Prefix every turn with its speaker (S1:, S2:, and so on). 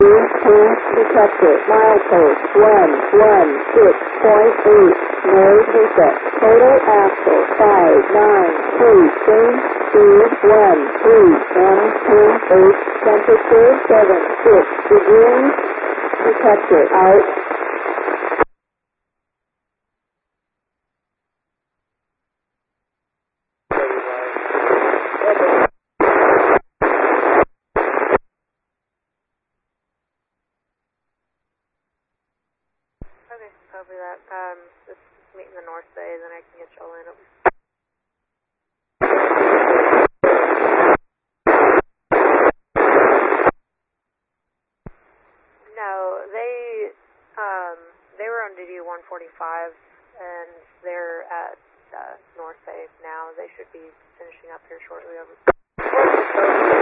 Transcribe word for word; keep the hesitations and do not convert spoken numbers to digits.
S1: Detected. Milepost one one six point eight. No reset. Total axle five nine three. Train speed one three. M two eight. Temperature seven six degrees. Detected. Out.
S2: Okay, copy that. Um, just meet in the North Bay, then I can get y'all in. No, they, um, they were on duty one forty-five, and they're at uh, North Bay now. They should be finishing up here shortly over.